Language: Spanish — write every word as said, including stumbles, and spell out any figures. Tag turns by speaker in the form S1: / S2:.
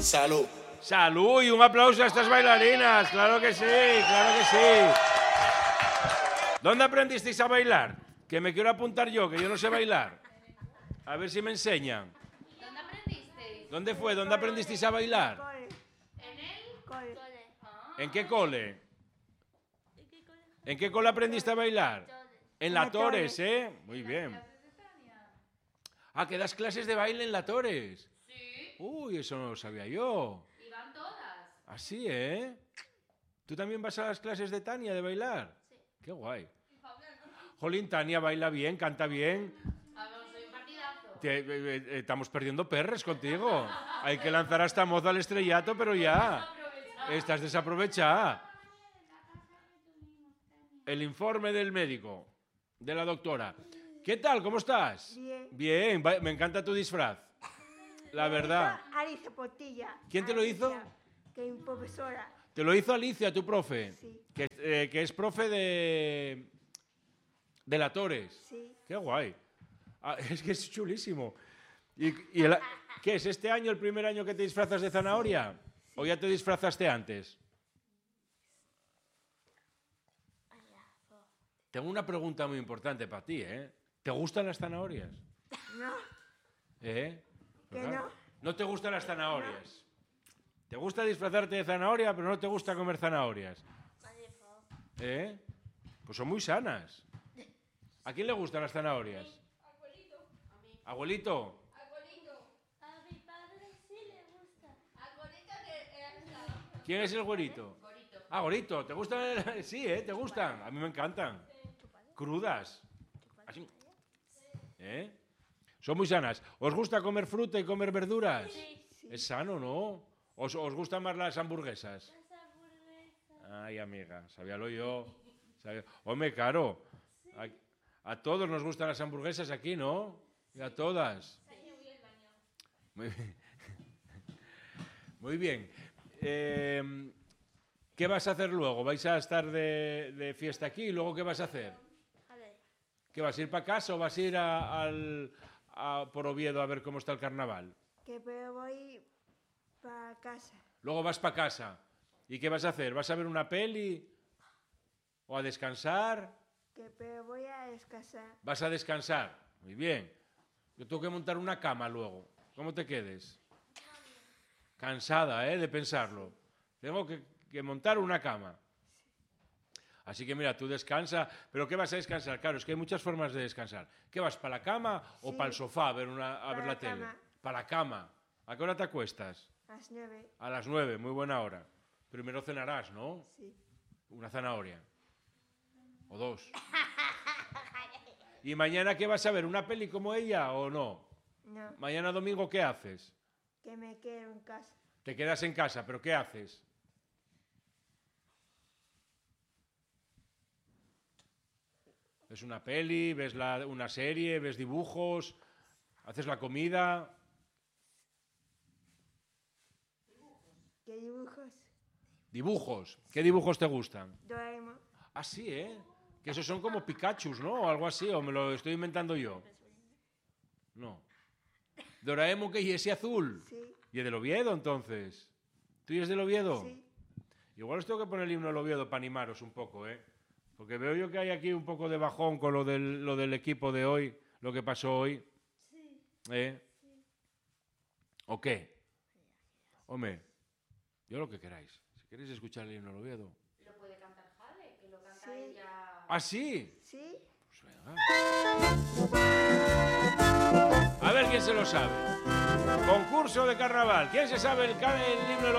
S1: Salud.
S2: Salud y un aplauso a estas bailarinas, claro que sí, claro que sí. ¿Dónde aprendisteis a bailar? Que me quiero apuntar yo, que yo no sé bailar. A ver si me enseñan.
S3: ¿Dónde aprendisteis?
S2: ¿Dónde fue? ¿Dónde aprendisteis a bailar?
S3: ¿En el
S4: Cole.
S2: ¿En qué cole? ¿En qué cole aprendiste a bailar? En la Torres, ¿eh? Muy bien. Ah, que das clases de baile en la Torres.
S3: Sí.
S2: Uy, eso no lo sabía yo.
S3: Y van todas.
S2: Así, ¿eh? ¿Tú también vas a las clases de Tania de bailar? Sí. Qué guay. Jolín, Tania baila bien, canta bien.
S3: A ver, soy un partidazo.
S2: Te- eh, eh, estamos perdiendo perres contigo. Hay que lanzar a esta moza al estrellato, pero ya. Estás desaprovechada. El informe del médico, de la doctora. ¿Qué tal? ¿Cómo estás?
S4: Bien.
S2: Bien, va- me encanta tu disfraz. La verdad.
S4: Alicia Portilla.
S2: ¿Quién te lo hizo?
S4: Alicia, que es mi profesora.
S2: Te lo hizo Alicia, tu profe.
S4: Sí.
S2: Que, eh, que es profe de. de la Torres.
S4: Sí.
S2: Qué guay. Ah, es que es chulísimo. ¿Y, y el- qué es este año el primer año que te disfrazas de zanahoria? ¿O ya te disfrazaste antes? Tengo una pregunta muy importante para ti, ¿eh? ¿Te gustan las zanahorias?
S4: No,
S2: ¿Eh?
S4: que
S2: Claro.
S4: no.
S2: No te gustan las zanahorias. Te gusta disfrazarte de zanahoria, pero no te gusta comer zanahorias. ¿Eh? Pues son muy sanas. ¿A quién le gustan las zanahorias? Abuelito.
S5: A mi padre sí le gusta.
S2: ¿Quién es el güerito? Ah, Gorito. ¿Te gustan? el- Sí, ¿eh? ¿Te gustan? A mí me encantan. Crudas. Así. ¿Eh? Son muy sanas. ¿Os gusta comer fruta y comer verduras?
S5: Sí.
S2: Es sano, ¿no? ¿Os, os gustan más las hamburguesas?
S5: Las hamburguesas.
S2: Ay, amiga, sabíalo yo. Sabía- Hombre, claro. A, a todos nos gustan las hamburguesas aquí, ¿no? Y a todas. Muy bien. Muy bien. Eh, ¿Qué vas a hacer luego? ¿Vais a estar de, de fiesta aquí y luego qué vas a hacer?
S5: A ver.
S2: ¿Qué vas a ir para casa o vas a ir a- al, a- por Oviedo a ver cómo está el carnaval?
S4: Que pero voy para casa.
S2: Luego vas para casa. ¿Y qué vas a hacer? ¿Vas a ver una peli? ¿O a descansar?
S4: Que pero voy a descansar.
S2: ¿Vas a descansar? Muy bien. Yo tengo que montar una cama luego. ¿Cómo te quedes? Cansada, ¿eh? De pensarlo. Tengo que, que montar una cama. Así que mira, tú descansa. ¿Pero qué vas a descansar? Claro, es que hay muchas formas de descansar. ¿Qué vas, para la cama o
S4: Sí.
S2: para el sofá a ver, una, a ver
S4: Para
S2: la
S4: la
S2: tele?
S4: cama.
S2: Para la cama. ¿A qué hora te acuestas?
S4: A las nueve.
S2: A las nueve, muy buena hora. Primero cenarás, ¿no?
S4: Sí.
S2: Una zanahoria. O dos. ¿Y mañana qué vas a ver? ¿Una peli como ella o no?
S4: No,
S2: Mañana domingo, ¿qué haces?
S4: que me quedo en casa.
S2: Te quedas en casa, ¿pero qué haces? ¿Ves una peli? ¿Ves la- una serie? ¿Ves dibujos? ¿Haces la comida?
S4: ¿Qué dibujos?
S2: ¿Dibujos? ¿Qué dibujos te gustan?
S4: Doraemon.
S2: Ah, sí, ¿eh? Que esos son como Pikachus, ¿no? O algo así, o me lo estoy inventando yo. No. Doraemon, que y ese azul.
S4: Sí.
S2: ¿Y es del Oviedo, entonces? ¿Tú y es del Oviedo?
S4: Sí.
S2: Igual os tengo que poner el himno del Oviedo para animaros un poco, ¿eh? Porque veo yo que hay aquí un poco de bajón con lo del, lo del equipo de hoy, lo que pasó hoy.
S5: Sí.
S2: ¿Eh? ¿O qué? Hombre, yo lo que queráis. Si queréis escuchar el himno del Oviedo.
S3: Lo puede cantar Jade, que lo canta
S4: Sí.
S3: ella.
S2: ¿Ah, sí?
S4: Sí.
S2: Pues venga. A ver quién se lo sabe. Concurso de carnaval. ¿Quién se sabe el, ca- el himno del